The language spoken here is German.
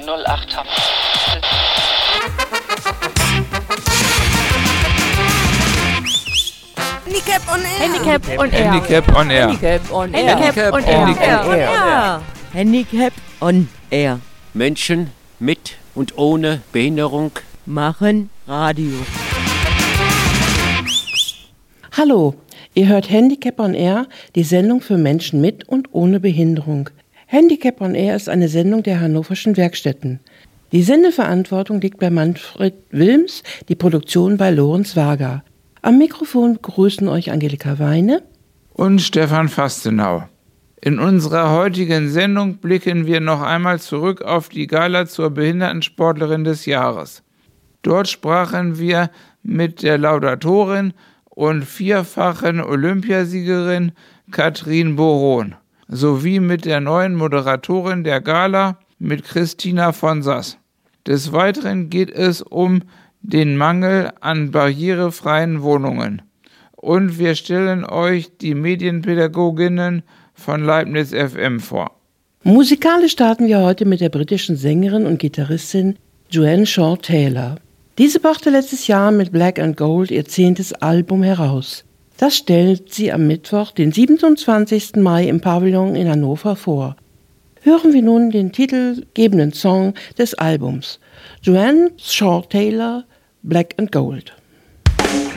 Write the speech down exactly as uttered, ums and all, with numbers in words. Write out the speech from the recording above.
null acht haben. Handicap on Air. Handicap on Air. Handicap on Air. Handicap on Air. Handicap on Air. Handicap on Air. Menschen mit und ohne Behinderung machen Radio. Hallo, ihr hört Handicap on Air, die Sendung für Menschen mit und ohne Behinderung. Handicap on Air ist eine Sendung der Hannoverschen Werkstätten. Die Sendeverantwortung liegt bei Manfred Wilms, die Produktion bei Lorenz Wager. Am Mikrofon begrüßen euch Angelika Weine und Stefan Fastenau. In unserer heutigen Sendung blicken wir noch einmal zurück auf die Gala zur Behindertensportlerin des Jahres. Dort sprachen wir mit der Laudatorin und vierfachen Olympiasiegerin Katrin Boron sowie mit der neuen Moderatorin der Gala, mit Christina von Sass. Des Weiteren geht es um den Mangel an barrierefreien Wohnungen. Und wir stellen euch die Medienpädagoginnen von Leibniz F M vor. Musikalisch starten wir heute mit der britischen Sängerin und Gitarristin Joanne Shaw Taylor. Diese brachte letztes Jahr mit Black and Gold ihr zehntes Album heraus. Das stellt sie am Mittwoch, den siebenundzwanzigsten Mai im Pavillon in Hannover vor. Hören wir nun den titelgebenden Song des Albums, Joanne Shaw Taylor, Black and Gold.